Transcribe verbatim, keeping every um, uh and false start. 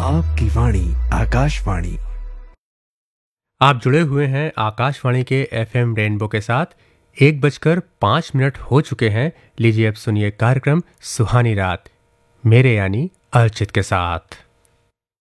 आपकी वाणी आकाशवाणी। आप जुड़े हुए हैं आकाशवाणी के एफएम रेनबो के साथ। एक बजकर पाँच मिनट हो चुके हैं। लीजिए अब सुनिए कार्यक्रम सुहानी रात, मेरे यानी अर्चित के साथ।